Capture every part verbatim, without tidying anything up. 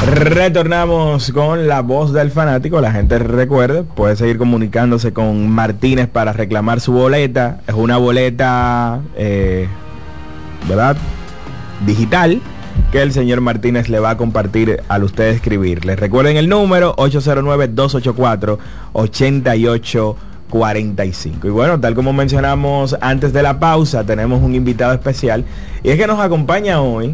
Retornamos con la voz del fanático. La gente recuerde, puede seguir comunicándose con Martínez para reclamar su boleta. Es una boleta, eh, ¿verdad?, digital, que el señor Martínez le va a compartir al usted escribir. Les recuerden el número ocho cero nueve, dos ocho cuatro, ocho ocho cuatro cinco. Y bueno, tal como mencionamos antes de la pausa, tenemos un invitado especial, y es que nos acompaña hoy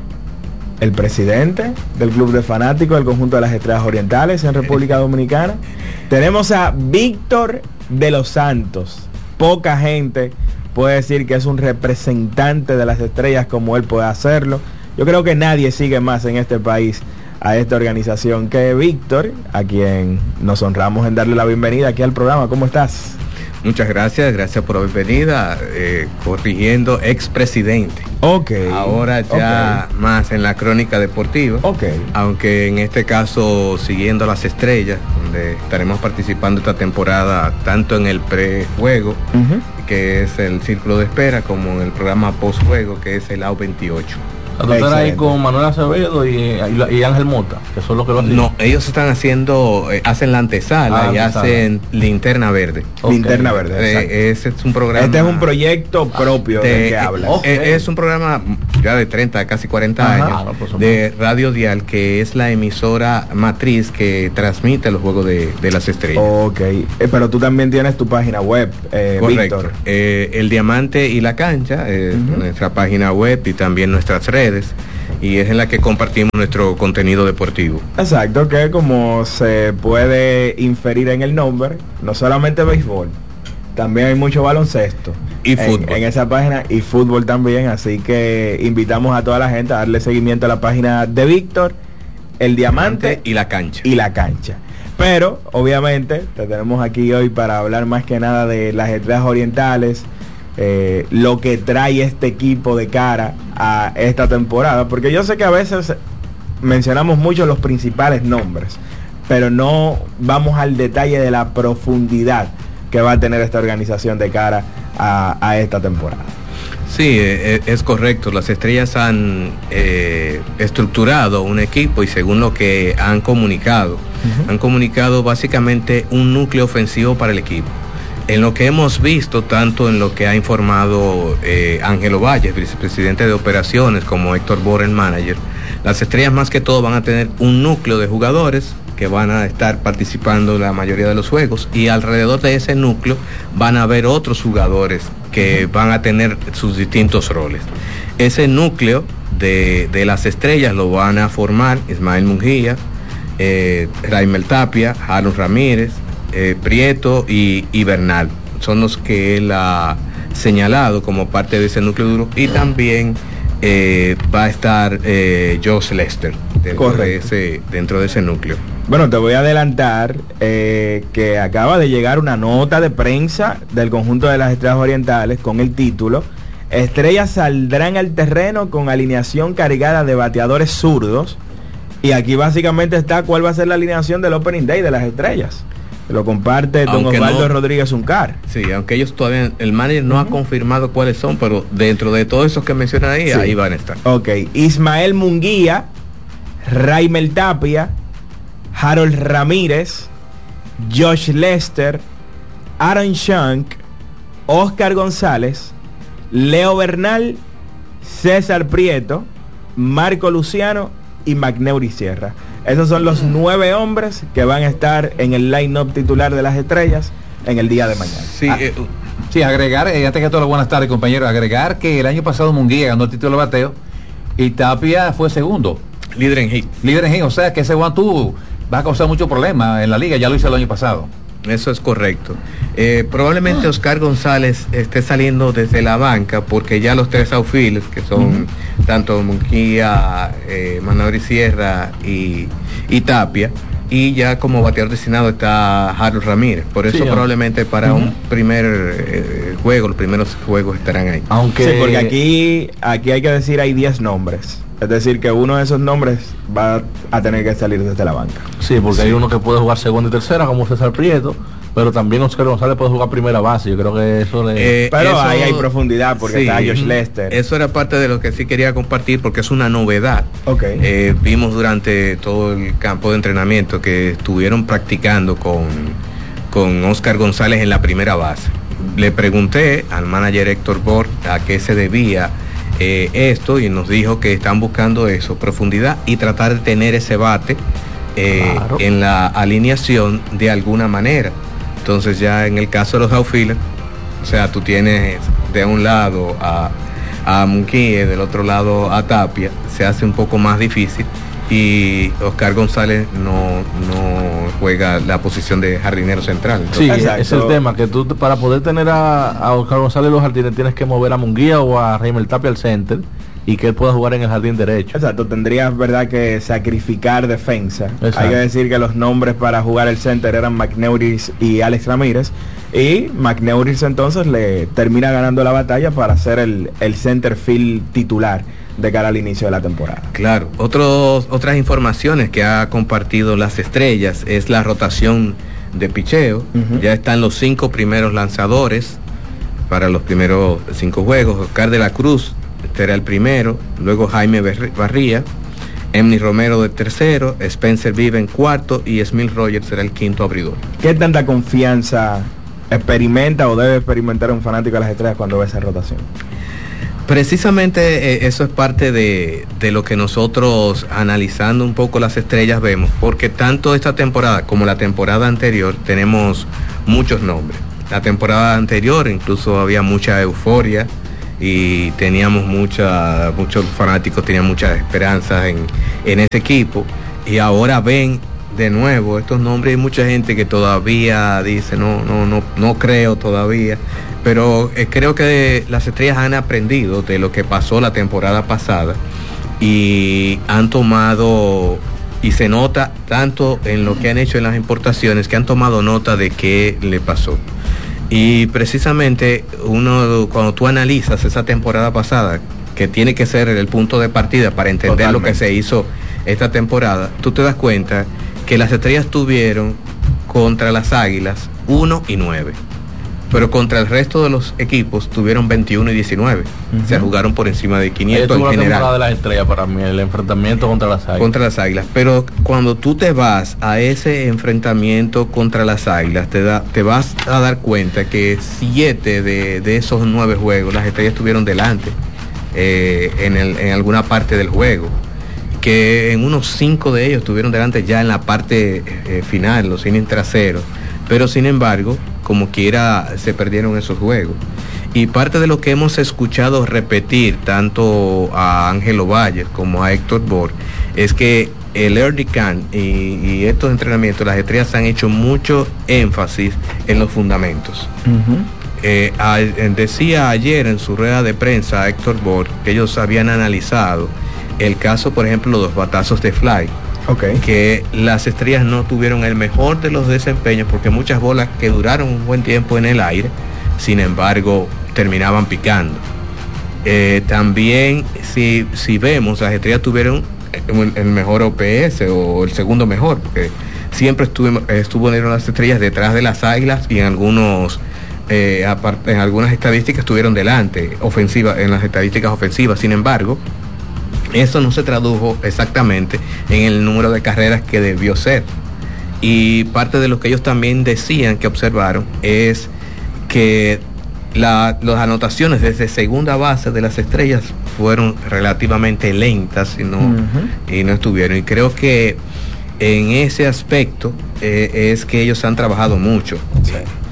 el presidente del Club de Fanáticos del Conjunto de las Estrellas Orientales en República Dominicana. Tenemos a Víctor de los Santos. Poca gente puede decir que es un representante de las estrellas como él puede hacerlo. Yo creo que nadie sigue más en este país a esta organización que Víctor, a quien nos honramos en darle la bienvenida aquí al programa. ¿Cómo estás? Muchas gracias, gracias por la bienvenida, eh, corrigiendo expresidente. Ok. Ahora ya okay. Más en la crónica deportiva. Ok. Aunque en este caso siguiendo las estrellas, donde estaremos participando esta temporada tanto en el prejuego, uh-huh. que es el círculo de espera, como en el programa postjuego, que es el A U veintiocho. Tú estás ahí con Manuel Acevedo y, y, y Ángel Mota, que son los que lo hacen. No, ellos están haciendo, eh, hacen la antesala ah, y antesala. hacen Linterna Verde. Okay. Linterna Verde. Eh, ese es un programa. Este es un proyecto propio de, de que habla. Okay. Eh, es un programa ya de treinta, casi cuarenta Ajá, años, no, pues de Radio Dial, que es la emisora matriz que transmite los juegos de, de las estrellas. Ok, eh, pero tú también tienes tu página web, eh, Correcto. Víctor. Eh, el Diamante y la Cancha, eh, uh-huh. nuestra página web y también nuestras redes. Y es en la que compartimos nuestro contenido deportivo. Exacto, que como se puede inferir en el nombre, no solamente béisbol, también hay mucho baloncesto y fútbol en, en esa página, y fútbol también, así que invitamos a toda la gente a darle seguimiento a la página de Víctor, el Diamante, Diamante y la Cancha. Y la Cancha. Pero obviamente te tenemos aquí hoy para hablar más que nada de las Estrellas Orientales, Eh, lo que trae este equipo de cara a esta temporada, porque yo sé que a veces mencionamos mucho los principales nombres, pero no vamos al detalle de la profundidad que va a tener esta organización de cara a, a esta temporada. Sí, es, es correcto. Las estrellas han eh, estructurado un equipo, y según lo que han comunicado, uh-huh. han comunicado básicamente un núcleo ofensivo para el equipo. En lo que hemos visto, tanto en lo que ha informado eh, Ángelo Valles, vicepresidente de operaciones, como Héctor Boren, manager, las estrellas más que todo van a tener un núcleo de jugadores que van a estar participando en la mayoría de los juegos, y alrededor de ese núcleo van a haber otros jugadores que van a tener sus distintos roles. Ese núcleo de, de las estrellas lo van a formar Ismael Mungía, eh, Raimel Tapia, Harold Ramírez, Eh, Prieto y, y Bernal. Son los que él ha señalado como parte de ese núcleo duro, y también eh, va a estar eh, Josh Lester dentro de, ese, dentro de ese núcleo. Bueno, te voy a adelantar eh, que acaba de llegar una nota de prensa del conjunto de las Estrellas Orientales con el título: Estrellas saldrán al terreno con alineación cargada de bateadores zurdos. Y aquí básicamente está cuál va a ser la alineación del Opening Day de las Estrellas. Lo comparte don aunque Osvaldo no, Rodríguez Uncar. Sí, aunque ellos todavía, el manager no uh-huh. ha confirmado cuáles son, pero dentro de todos esos que mencionan ahí, sí. ahí van a estar. Ok, Ismael Munguía, Raimel Tapia, Harold Ramírez, Josh Lester, Aaron Shank, Oscar González, Leo Bernal, César Prieto, Marco Luciano y Macneuri Sierra. Esos son los nueve hombres que van a estar en el line-up titular de las estrellas en el día de mañana. Sí, ah, eh, sí agregar, eh, antes que todo, buenas tardes, compañeros, agregar que el año pasado Munguía ganó el título de bateo y Tapia fue segundo. Líder en hit. Líder en hit, o sea que ese one two va a causar muchos problemas en la liga, ya lo hizo el año pasado. Eso es correcto. Eh, probablemente Oscar González esté saliendo desde la banca, porque ya los tres outfielders, que son uh-huh. tanto Munguía, eh, Macneuri Sierra y, y Tapia, y ya como bateador destinado está Harold Ramírez. Por eso sí, probablemente para uh-huh. un primer eh, juego, los primeros juegos estarán ahí. Aunque sí, porque aquí, aquí hay que decir hay diez nombres. Es decir, que uno de esos nombres va a tener que salir desde la banca. Sí, porque sí. hay uno que puede jugar segunda y tercera, como César Prieto, pero también Oscar González puede jugar primera base. Yo creo que eso le... Eh, pero eso, ahí hay profundidad, porque sí, está Josh Lester. Eso era parte de lo que sí quería compartir, porque es una novedad. Okay. Eh, vimos durante todo el campo de entrenamiento que estuvieron practicando con, con Oscar González en la primera base. Le pregunté al manager Héctor Bort a qué se debía eh, esto, y nos dijo que están buscando eso, profundidad, y tratar de tener ese bate eh, claro. en la alineación de alguna manera. Entonces ya en el caso de los outfielders, o sea, tú tienes de un lado a, a Munguía, del otro lado a Tapia, se hace un poco más difícil, y Oscar González no, no juega la posición de jardinero central. Entonces, sí, ese es el tema, que tú para poder tener a, a Oscar González en los jardines tienes que mover a Munguía o a Raimel Tapia al center, y que él pueda jugar en el jardín derecho. Exacto, tendrías, verdad, que sacrificar defensa. Exacto. Hay que decir que los nombres para jugar el center eran McNeuris y Alex Ramírez, y McNeuris entonces le termina ganando la batalla para ser el, el center field titular de cara al inicio de la temporada. Claro, otros, otras informaciones que ha compartido las estrellas es la rotación de picheo. Uh-huh. Ya están los cinco primeros lanzadores para los primeros cinco juegos. Oscar de la Cruz será el primero, luego Jaime Barría, Emny Romero de tercero, Spencer Vive en cuarto y Smith Rogers será el quinto abridor. ¿Qué tanta confianza experimenta o debe experimentar un fanático de las estrellas cuando ve esa rotación? Precisamente eh, eso es parte de, de lo que nosotros, analizando un poco las estrellas, vemos, porque tanto esta temporada como la temporada anterior tenemos muchos nombres. La temporada anterior incluso había mucha euforia y teníamos mucha, muchos fanáticos tenían muchas esperanzas en, en ese equipo, y ahora ven de nuevo estos nombres. Hay mucha gente que todavía dice no, no, no, no creo todavía, pero eh, creo que las estrellas han aprendido de lo que pasó la temporada pasada y han tomado, y se nota tanto en lo que han hecho en las importaciones, que han tomado nota de qué le pasó. Y precisamente uno, cuando tú analizas esa temporada pasada, que tiene que ser el punto de partida para entender Totalmente. Lo que se hizo esta temporada, tú te das cuenta que las estrellas tuvieron contra las Águilas uno y nueve, pero contra el resto de los equipos tuvieron veintiuno y diecinueve. Uh-huh. Se jugaron por encima de quinientos en general. La temporada de las estrellas para mí, el enfrentamiento contra las Águilas. Contra las Águilas, pero cuando tú te vas a ese enfrentamiento contra las Águilas, te da, te vas a dar cuenta que siete de, de esos nueve juegos las estrellas estuvieron delante eh, en, el, en alguna parte del juego, que en unos cinco de ellos estuvieron delante ya en la parte eh, final, los innings traseros, pero sin embargo, como quiera, se perdieron esos juegos. Y parte de lo que hemos escuchado repetir tanto a Ángelo Valles como a Héctor Bort es que el early camp y, y estos entrenamientos, las estrellas han hecho mucho énfasis en los fundamentos. Uh-huh. eh, a, decía ayer en su rueda de prensa Héctor Bort que ellos habían analizado el caso, por ejemplo, los batazos de fly. Okay. Que las estrellas no tuvieron el mejor de los desempeños, porque muchas bolas que duraron un buen tiempo en el aire, sin embargo, terminaban picando. Eh, también, si, si vemos, las estrellas tuvieron el mejor O P S o el segundo mejor, porque siempre estuvo, estuvo en las estrellas detrás de las Águilas, y en algunos eh, apart, en algunas estadísticas estuvieron delante, ofensiva, en las estadísticas ofensivas. Sin embargo, eso no se tradujo exactamente en el número de carreras que debió ser. Y parte de lo que ellos también decían que observaron es que la, las anotaciones desde segunda base de las estrellas fueron relativamente lentas y no, uh-huh. y no estuvieron. Y creo que en ese aspecto eh, es que ellos han trabajado mucho. Sí,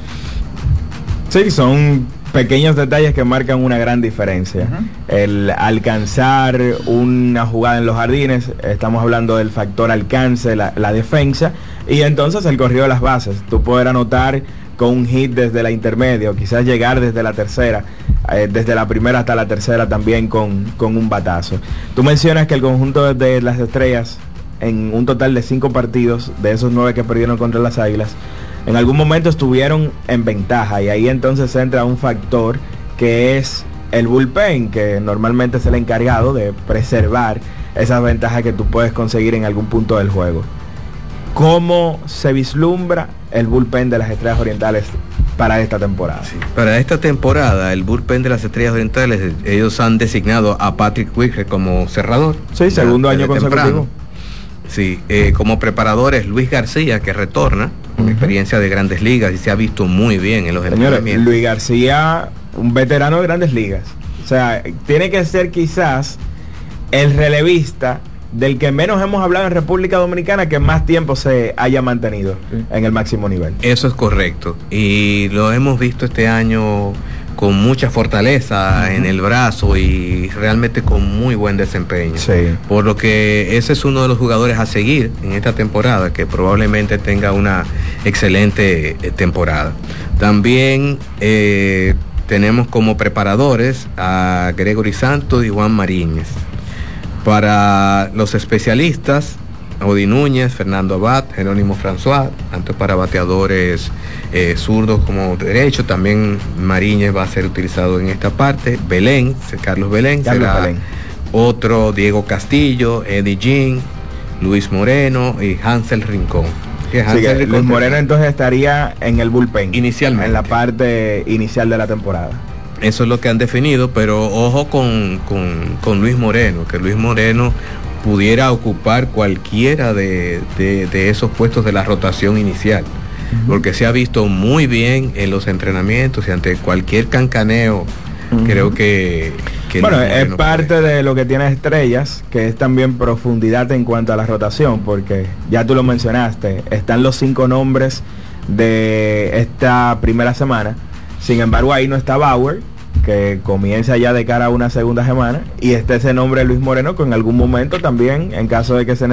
sí, son pequeños detalles que marcan una gran diferencia. Uh-huh. El alcanzar una jugada en los jardines, estamos hablando del factor alcance, la, la defensa, y entonces el corrido de las bases. Tú poder anotar con un hit desde la intermedia, o quizás llegar desde la tercera, eh, desde la primera hasta la tercera también con, con un batazo. Tú mencionas que el conjunto de las estrellas, en un total de cinco partidos, de esos nueve que perdieron contra las Águilas, en algún momento estuvieron en ventaja, y ahí entonces entra un factor que es el bullpen, que normalmente es el encargado de preservar esas ventajas que tú puedes conseguir en algún punto del juego. ¿Cómo se vislumbra el bullpen de las Estrellas Orientales para esta temporada? Sí, para esta temporada, el bullpen de las Estrellas Orientales, ellos han designado a Patrick Whither como cerrador. Sí, segundo año consecutivo. Sí, eh, como preparador es Luis García, que retorna con uh-huh. experiencia de Grandes Ligas y se ha visto muy bien en los Señores, entrenamientos. Luis García, un veterano de Grandes Ligas. O sea, tiene que ser quizás el relevista del que menos hemos hablado en República Dominicana, que más tiempo se haya mantenido sí. en el máximo nivel. Eso es correcto. Y lo hemos visto este año con mucha fortaleza uh-huh. en el brazo y realmente con muy buen desempeño. Sí. Por lo que ese es uno de los jugadores a seguir en esta temporada, que probablemente tenga una excelente eh, temporada. También eh, tenemos como preparadores a Gregory Santos y Juan Mariñez. Para los especialistas, Odi Núñez, Fernando Abad, Jerónimo François, tanto para bateadores eh, zurdos como derechos. También Mariñez va a ser utilizado en esta parte. Belén, Carlos Belén, Carlos será Belén. Otro, Diego Castillo, Eddie Jean, Luis Moreno y Hansel Rincón. Que Hansel sí, que Rincón Luis Moreno entonces estaría en el bullpen. Inicialmente. En la parte inicial de la temporada. Eso es lo que han definido, pero ojo con, con, con Luis Moreno, que Luis Moreno pudiera ocupar cualquiera de, de, de esos puestos de la rotación inicial, uh-huh. porque se ha visto muy bien en los entrenamientos y ante cualquier cancaneo, uh-huh. creo que... que bueno, es parte puede. de lo que tiene Estrellas, que es también profundidad en cuanto a la rotación, porque ya tú lo mencionaste, están los cinco nombres de esta primera semana. Sin embargo, ahí no está Bauer, que comienza ya de cara a una segunda semana, y está ese nombre Luis Moreno, que en algún momento también, en caso de que se